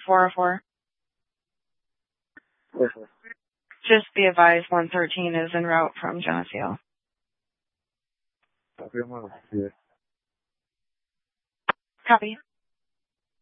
404. Just be advised 113 is en route from Geneseo. Copy, I'm on it. Copy.